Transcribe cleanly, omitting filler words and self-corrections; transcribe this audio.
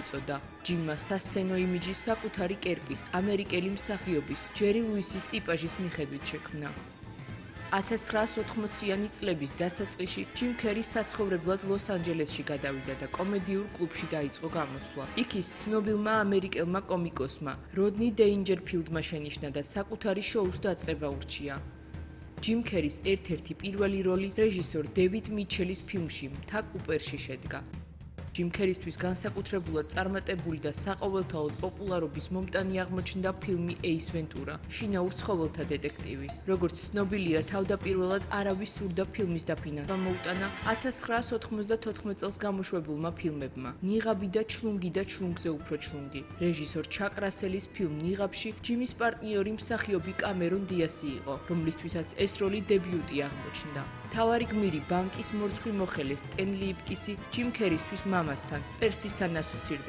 მოუწოდა. ჯიმმა სასცენო იმიჯი საკუთარი კერპის, ამერიკელი მსახიობის, ჯერი ლუისის ტიპაჟის მიხედვით შექმნა. 1980-იანი წლების დასაწყისში ჯიმ კერი საცხოვრებლად ლოს-ანჯელესში გადავიდა და კომედიურ კლუბში დაიწყო გამოსვლა. იქ ის ცნობილმა ამერიკელმა კომიკოსმა როდნი დეინჯერფილდმა შენიშნა და საკუთარი შოუს დაწყება ურჩია. ჯიმ კერის ერთ-ერთი პირველი როლი რეჟისორ დევიდ მიჩელის ფილმში „მთა კუპერში“ შედგა. ჯიმ კერისთვის განსაკუთრებულად წარმატებული და საყოველთაოდ პოპულარობის მომტანი აღმოჩნდა ფილმი „ეის ვენტურა“ შინაურ ცხოველთა დეტექტივი. როგორც ცნობილია, თავდაპირველად არავის სურდა ფილმის დაფინანსება მოუტანა 1994 წელს გამოშვებულმა ფილმებმა „ნიღაბი და ჩლუნგი და ჩლუნგზე უფრო ჩლუნგი“. რეჟისორ ჩაკ რასელის ფილმ „ნიღაბში“ ჯიმის პარტნიორი მსახიობი კამერონ დიასი იყო, რომლისთვისაც ეს როლი დებიუტი აღმოჩნდა. მთავარი გმირი ბანკის მორცხვი მოხელე სტენლი იპკისი ჯიმ კერისთვის მამასთან, პერსისთან ასოცირდება.